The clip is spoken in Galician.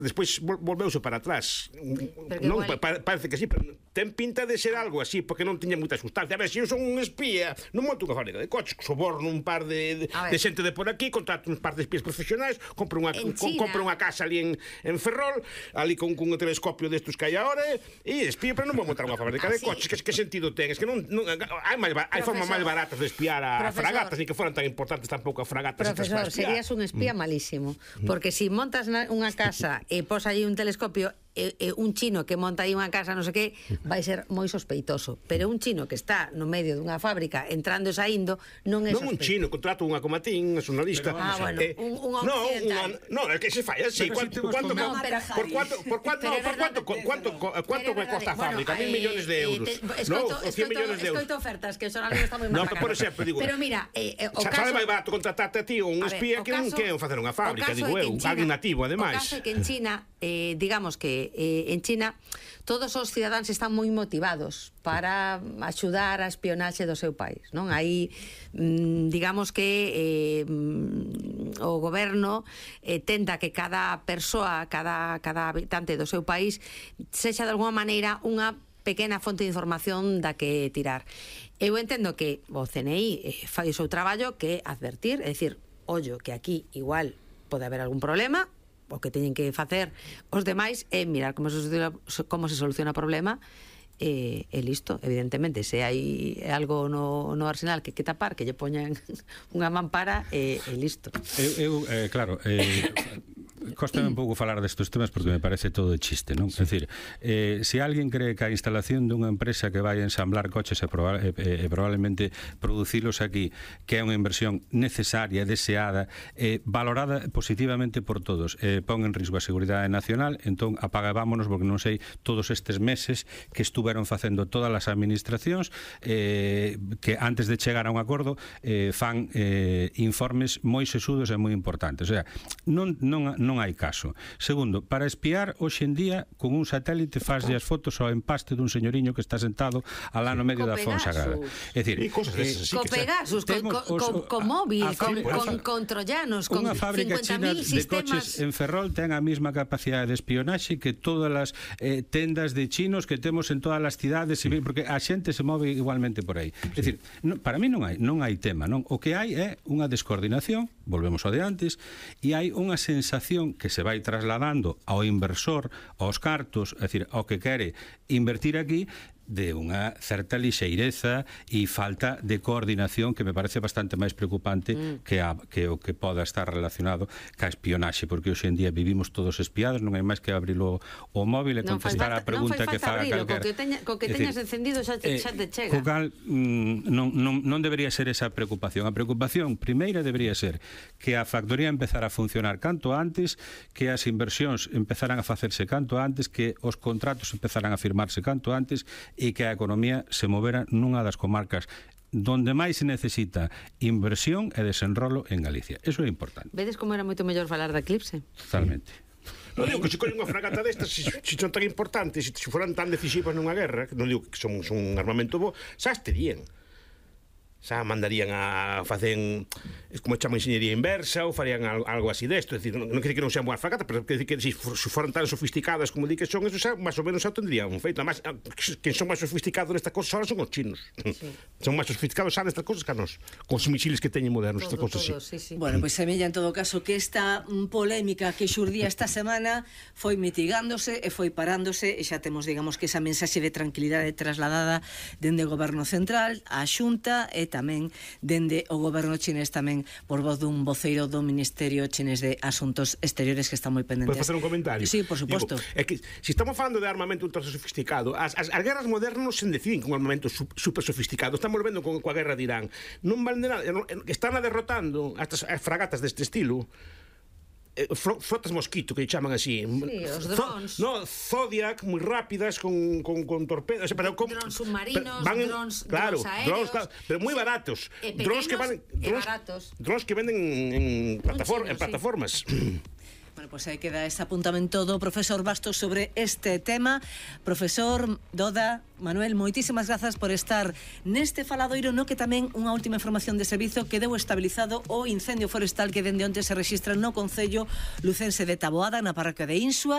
despois volveuse para atrás. Non, parece que sí, pero ten pinta de ser algo así, porque non tiña moita sustancia. A ver, se eu son un espía, non monto unha fábrica de coches, soborno un par de xente de por aquí, contrato un par de espías profesionais, compro unha casa ali en Ferrol, ali con un telescopio destos que hai agora, e espía, pero non vou montar unha fábrica de coches. Que sentido ten? Es que non hai formas máis baratas de espiar a fragatas, ni que foran tan importantes tampouco a fragatas. Profesor, serías un espía malísimo, porque si montas unha casa e pos aí un telescopio, un chino que monta aí unha casa non sei que, vai ser moi sospeitoso, pero un chino que está no medio dunha fábrica entrando e saindo non é sospeitoso. Non un chino, contrato unha comatín, unha xornalista. Bueno, un occidental. Non, é que se fai así. Por cuánto me costa a fábrica? 1.000 millones de euros. Escoito ofertas, que o xornalista está moi mal pagado. Por exemplo, digo, pero mira, o caso... Sabe máis barato contratarte a ti ou un espía que non queren facer unha fábrica, digo eu, alguén nativo, ademais. O caso é que en China, digamos que en China todos os cidadáns están moi motivados para axudar a espionaxe do seu país, non? Aí digamos que o goberno tenta que cada persoa, cada habitante do seu país sexa de alguma maneira unha pequena fonte de información da que tirar. Eu entendo que o CNI fai o seu traballo, que é advertir, é dicir, ollo, que aquí igual pode haber algún problema, o que teñen que facer os demais é mirar como se soluciona o problema e listo. Evidentemente, se hai algo no arsenal que tapar, que lle poñan unha mampara e listo. Claro, cóstame un pouco falar destes temas porque me parece todo de chiste, non? É dicir, se alguén cree que a instalación dunha empresa que vai ensamblar coches e probablemente producilos aquí, que é unha inversión necesaria, deseada, valorada positivamente por todos, pon en risco a seguridade nacional, entón apaga e vámonos, porque non sei todos estes meses que estuveron facendo todas as administracións que antes de chegar a un acordo fan informes moi sesudos e moi importantes. O sea, non hai caso. Segundo, para espiar hoxe en día con un satélite faslle as fotos ao empaste dun señoriño que está sentado alá no medio da Fonsagrada. É dicir, co Pegasus, con móvil, con troyanos, con 50.000 sistemas. Unha fábrica china de coches en Ferrol ten a mesma capacidade de espionaxe que todas as tendas de chinos que temos en todas as cidades, porque a xente se move igualmente por aí. É dicir, para mí non hai tema, non? O que hai é unha descoordinación, volvemos ao de antes, e hai unha sensación que se vai trasladando ao inversor, aos cartos, é dicir, ao que quere invertir aquí, de unha certa lixeireza e falta de coordinación que me parece bastante máis preocupante que o que poda estar relacionado ca espionaxe, porque hoxe en día vivimos todos espiados, non hai máis que abrir o móvil e contestar a pregunta que faga calquera. Co que teñas encendido xa te chega. Co cal non debería ser esa preocupación. A preocupación primeira debería ser que a factoría empezara a funcionar canto antes, que as inversións empezaran a facerse canto antes, que os contratos empezaran a firmarse canto antes e que a economía se movera nunha das comarcas donde máis se necesita inversión e desenrolo en Galicia. Eso é importante. Vedes como era moito mellor falar da Eclipse? Totalmente. Non digo que se coñen unha fragata destas, se son tan importantes, se foran tan decisivas nunha guerra, non digo que son un armamento bo, xa estarían. Xa mandarían a facer como chama enxeñería inversa ou farían algo así desto, é dicir, non quer dizer que non sean boas fragatas, pero quer dizer que se foran tan sofisticadas como di que son, eso xa máis ou menos xa tendrían feito. Además, quen son máis sofisticados nestas cosas ahora son os chinos. Son máis sofisticados xa nestas cosas que nos, con os misiles que teñen modernos, estas cosas así. Bueno, pois semella en todo caso que esta polémica que xurdía esta semana foi mitigándose e foi parándose, e xa temos, digamos, que esa mensaxe de tranquilidade trasladada dende o goberno central á Xunta e tamén dende o goberno chinés, tamén por voz dun voceiro do Ministerio Chinés de Asuntos Exteriores que está moi pendente. Podes facer un comentario? Sí, por suposto. É que se estamos falando de armamento ultra sofisticado, as guerras modernas se deciden con armamento super sofisticado. Estamos vendo coa guerra de Irán. Non vale nada, están derrotando as fragatas deste estilo. Frotas mosquito, que chaman así. Sí, os drones. Zodiac, moi rápidas, con torpedos. Drones submarinos, drones aéreos. Claro, pero moi baratos. Drones que venden en plataformas. Bueno, pois aí queda ese apuntamento do profesor Bastos sobre este tema. Profesor Doda, Manuel, moitísimas grazas por estar neste faladoiro, no que tamén unha última información de servizo: que deu estabilizado o incendio forestal que dende onte se rexistra no concello lucense de Taboada, na parroquia de Insua.